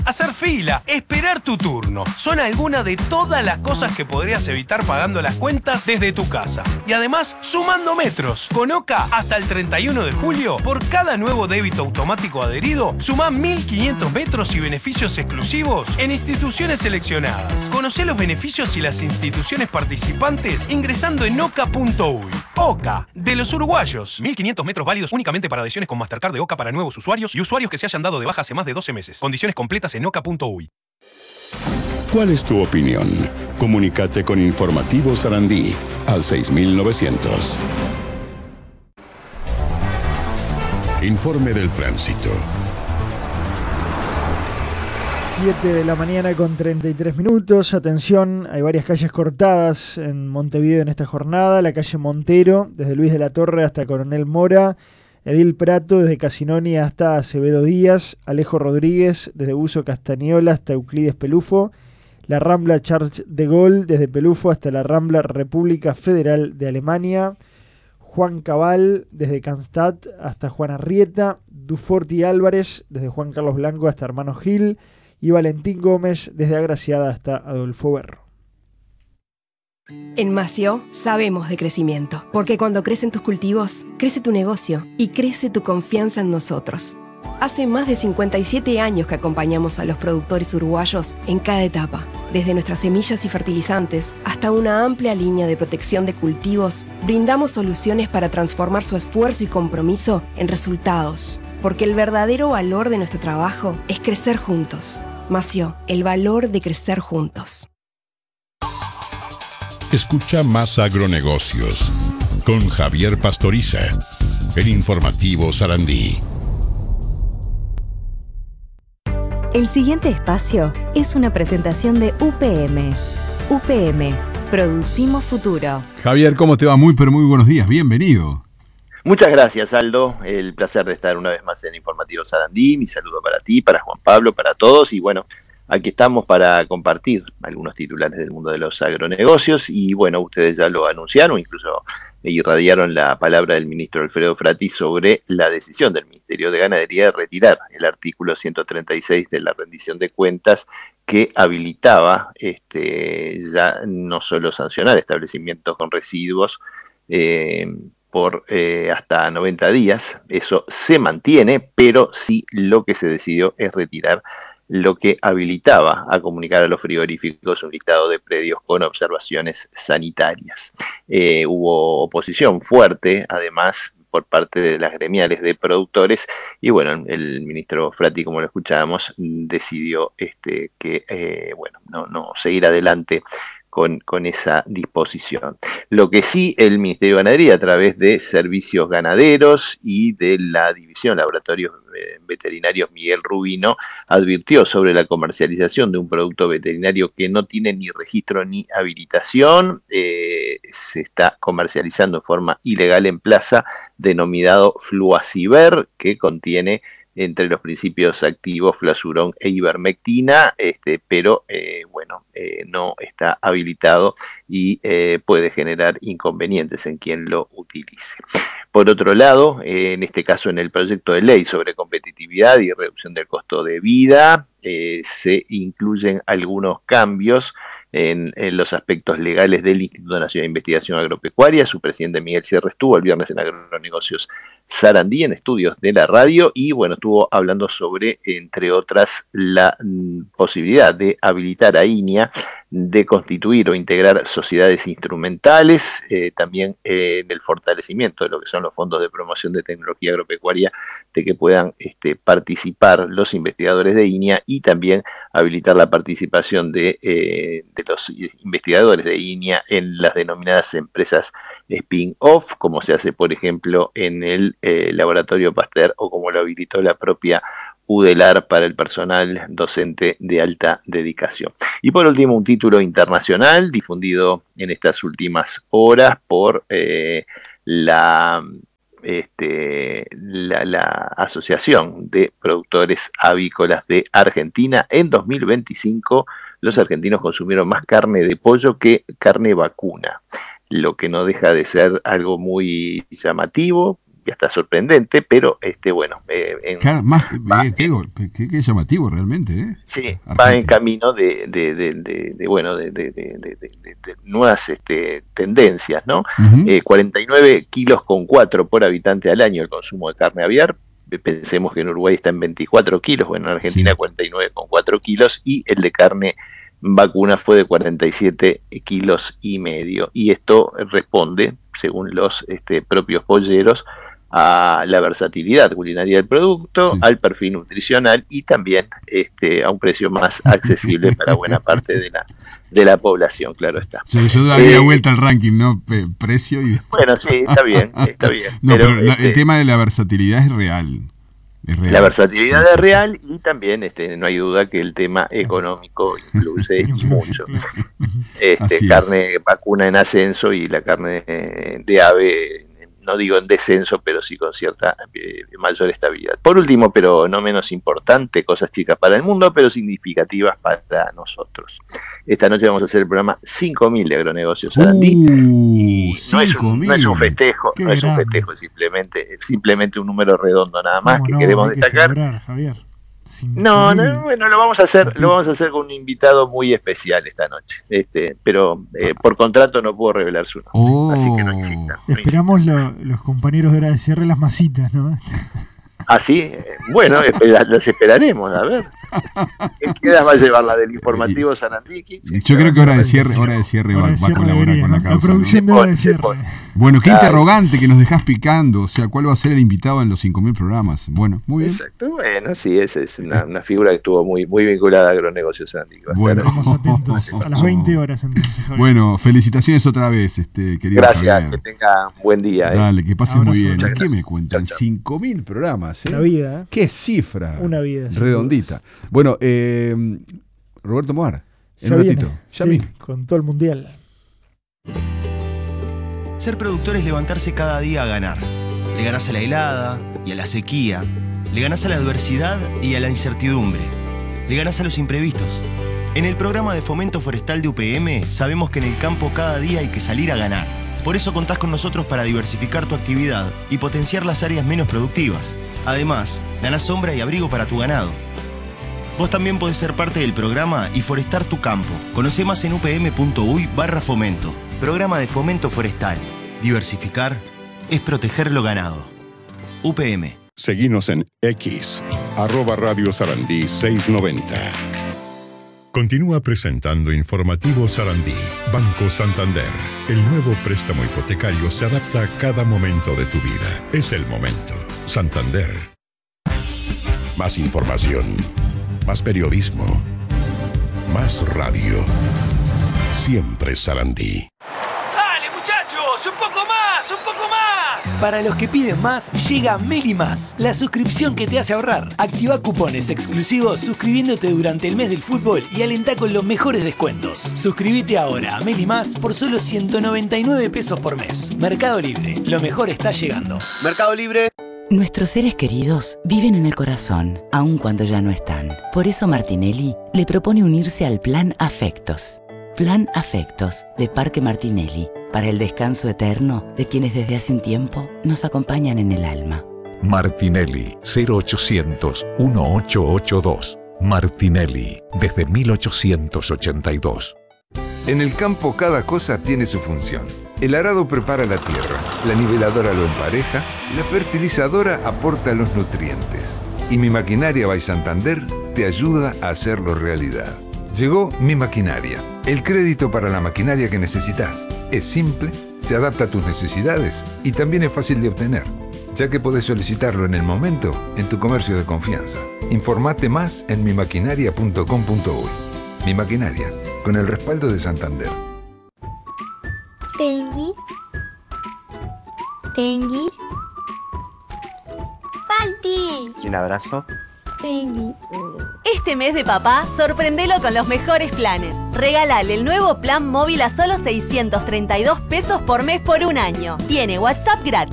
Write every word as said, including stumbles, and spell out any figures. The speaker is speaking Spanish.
hacer fila, esperar tu turno. Son algunas de todas las cosas que podrías evitar pagando las cuentas desde tu casa. Y además, sumando metros. Con OCA, hasta el treinta y uno de julio, por cada nuevo débito automático adherido, sumá mil quinientos metros y beneficios exclusivos en instituciones seleccionadas. Conocé los beneficios y las instituciones participantes ingresando en oca punto uy. OCA, de los uruguayos. mil quinientos metros válidos únicamente para adhesiones con Mastercard de OCA para nuevos usuarios y usuarios que se hayan dado de baja hace más de doce meses. Condiciones completas en oca punto uy. ¿Cuál es tu opinión? Comunícate con Informativo Sarandí al seis mil novecientos. Informe del tránsito. siete de la mañana con treinta y tres minutos. Atención, hay varias calles cortadas en Montevideo en esta jornada. La calle Montero, desde Luis de la Torre hasta Coronel Mora. Edil Prato, desde Casinoni hasta Acevedo Díaz. Alejo Rodríguez, desde Buzo Castañola hasta Euclides Pelufo. La Rambla Charles de Gaulle, desde Pelufo hasta la Rambla República Federal de Alemania. Juan Cabal, desde Cannstatt hasta Juan Arrieta. Dufort y Álvarez, desde Juan Carlos Blanco hasta Hermano Gil. Y Valentín Gómez, desde Agraciada hasta Adolfo Berro. En Mació sabemos de crecimiento, porque cuando crecen tus cultivos, crece tu negocio y crece tu confianza en nosotros. Hace más de cincuenta y siete años que acompañamos a los productores uruguayos en cada etapa, desde nuestras semillas y fertilizantes hasta una amplia línea de protección de cultivos, brindamos soluciones para transformar su esfuerzo y compromiso en resultados, porque el verdadero valor de nuestro trabajo es crecer juntos. Mació, el valor de crecer juntos. Escucha Más Agronegocios con Javier Pastoriza, el Informativo Sarandí. El siguiente espacio es una presentación de U P M. U P M, producimos futuro. Javier, ¿cómo te va? Muy, pero muy buenos días. Bienvenido. Muchas gracias, Aldo. El placer de estar una vez más en Informativo Sarandí. Mi saludo para ti, para Juan Pablo, para todos. Y bueno, aquí estamos para compartir algunos titulares del mundo de los agronegocios. Y bueno, ustedes ya lo anunciaron, incluso irradiaron la palabra del ministro Alfredo Frati sobre la decisión del Ministerio de Ganadería de retirar el artículo ciento treinta y seis de la rendición de cuentas que habilitaba este, ya no solo sancionar establecimientos con residuos, eh, por eh, hasta noventa días, eso se mantiene, pero sí lo que se decidió es retirar lo que habilitaba a comunicar a los frigoríficos un listado de predios con observaciones sanitarias. Eh, hubo oposición fuerte, además, por parte de las gremiales de productores, y bueno, el ministro Frati, como lo escuchábamos, decidió este, que, eh, bueno, no, no seguir adelante Con, con esa disposición. Lo que sí, el Ministerio de Ganadería, a través de Servicios Ganaderos y de la División Laboratorios Veterinarios Miguel Rubino, advirtió sobre la comercialización de un producto veterinario que no tiene ni registro ni habilitación, eh, se está comercializando en forma ilegal en plaza, denominado Fluaciver, que contiene entre los principios activos flasurón e ivermectina, este, pero eh, bueno, eh, no está habilitado y eh, puede generar inconvenientes en quien lo utilice. Por otro lado, eh, en este caso en el proyecto de ley sobre competitividad y reducción del costo de vida, eh, se incluyen algunos cambios en, en los aspectos legales del Instituto Nacional de Investigación Agropecuaria. Su presidente Miguel Sierra estuvo el viernes en Agronegocios Sarandí, en estudios de la radio, y bueno, estuvo hablando sobre, entre otras, la mm, posibilidad de habilitar a INIA de constituir o integrar sociedades instrumentales, eh, también eh, del fortalecimiento de lo que son los fondos de promoción de tecnología agropecuaria, de que puedan este, participar los investigadores de INIA, y también habilitar la participación de, eh, de los investigadores de INIA en las denominadas empresas spin-off, como se hace, por ejemplo, en el eh, Laboratorio Pasteur, o como lo habilitó la propia UDELAR para el personal docente de alta dedicación. Y por último, un título internacional difundido en estas últimas horas por eh, la, este, la, la Asociación de Productores Avícolas de Argentina. En dos mil veinticinco, los argentinos consumieron más carne de pollo que carne vacuna, lo que no deja de ser algo muy llamativo, y hasta sorprendente, pero este bueno, eh, en, claro, más, va, eh, qué, qué, qué llamativo realmente, ¿eh? Sí, Argentina. Va en camino de, de, de, de, de bueno, de, de, de, de, de, de nuevas este, tendencias, ¿no? Uh-huh. eh, cuarenta y nueve kilos con cuatro por habitante al año el consumo de carne aviar. Pensemos que en Uruguay está en veinticuatro kilos, bueno, en Argentina sí. cuarenta y nueve con cuatro kilos, y el de carne vacuna fue de cuarenta y siete kilos y medio. Y esto responde, según los este, propios polleros, a la versatilidad culinaria del producto, sí. al perfil nutricional y también este, a un precio más accesible para buena parte de la de la población, claro está. Sí, yo daría eh, vuelta al ranking, ¿no? P- precio y... Bueno, sí, está bien, está bien. No, pero, pero este, el tema de la versatilidad es real. Es real. La versatilidad sí, es sí, real sí. Y también este, no hay duda que el tema económico influye mucho. Este, carne es. vacuna en ascenso y la carne de ave, no digo en descenso, pero sí con cierta eh, mayor estabilidad. Por último, pero no menos importante, cosas chicas para el mundo, pero significativas para nosotros. Esta noche vamos a hacer el programa cinco mil de Agronegocios Sarandí. Uh, y no, es un, no es un festejo, Qué no grande. es un festejo, es simplemente, simplemente un número redondo nada más que no, queremos destacar. Que celebrar, Javier. No, no, bueno, lo vamos a hacer, lo vamos a hacer con un invitado muy especial esta noche. Este, pero eh, por contrato no puedo revelar su nombre, oh. así que no exista. No Esperamos lo, los compañeros de hora de cierre las masitas, ¿no? Así, eh, bueno, espera, los esperaremos, a ver. ¿Qué edad va a llevar la del informativo Sarandí? Yo creo que hora de cierre, hora de cierre va, va a colaborar debería, con la causa. La producción de hora de cierre. Bueno, qué claro. interrogante que nos dejás picando. O sea, ¿cuál va a ser el invitado en los cinco mil programas? Bueno, muy bien. Exacto, bueno, sí, esa es una, una figura que estuvo muy, muy vinculada a Agronegocios Sarandí. Bueno, estamos atentos a las veinte horas entonces. Javier. Bueno, felicitaciones otra vez, este querido Gracias, Javier. que tenga un buen día. Dale, eh. que pases muy bien. ¿Qué me cuentan? cinco mil programas, ¿eh? Una vida, ¿eh? Qué cifra. Una vida. Redondita. Bueno, eh, Roberto Moar, en ya un viene, ratito. Ya sí, con todo el mundial. Ser productor es levantarse cada día a ganar. Le ganás a la helada y a la sequía. Le ganás a la adversidad y a la incertidumbre. Le ganás a los imprevistos. En el programa de fomento forestal de U P M sabemos que en el campo cada día hay que salir a ganar. Por eso contás con nosotros para diversificar tu actividad y potenciar las áreas menos productivas. Además, ganás sombra y abrigo para tu ganado. Vos también podés ser parte del programa y forestar tu campo. Conoce más en upm.uy barra fomento. Programa de fomento forestal. Diversificar es proteger lo ganado. U P M. Seguinos en X, arroba Radio Sarandí seiscientos noventa. Continúa presentando Informativo Sarandí. Banco Santander. El nuevo préstamo hipotecario se adapta a cada momento de tu vida. Es el momento. Santander. Más información. Más periodismo. Más radio. Siempre Sarandí. ¡Dale, muchachos! ¡Un poco más! ¡Un poco más! Para los que piden más, llega Meli Más, la suscripción que te hace ahorrar. Activa cupones exclusivos suscribiéndote durante el mes del fútbol y alentá con los mejores descuentos. Suscríbete ahora a Meli Más por solo ciento noventa y nueve pesos por mes. Mercado Libre, lo mejor está llegando. Mercado Libre. Nuestros seres queridos viven en el corazón, aun cuando ya no están. Por eso Martinelli le propone unirse al Plan Afectos. Plan Afectos de Parque Martinelli, para el descanso eterno de quienes desde hace un tiempo nos acompañan en el alma. Martinelli, cero ochocientos, dieciocho ochenta y dos. Martinelli, desde mil ochocientos ochenta y dos. En el campo cada cosa tiene su función. El arado prepara la tierra, la niveladora lo empareja, la fertilizadora aporta los nutrientes. Y Mi Maquinaria by Santander te ayuda a hacerlo realidad. Llegó Mi Maquinaria, el crédito para la maquinaria que necesitas. Es simple, se adapta a tus necesidades y también es fácil de obtener, ya que podés solicitarlo en el momento en tu comercio de confianza. Informate más en mi maquinaria punto com punto uy. Mi Maquinaria, con el respaldo de Santander. Tengui. Tengui. Falti. ¿Y un abrazo? Tengui. Este mes de papá, sorprendelo con los mejores planes. Regálale el nuevo plan móvil a solo seiscientos treinta y dos pesos por mes por un año. Tiene WhatsApp gratis.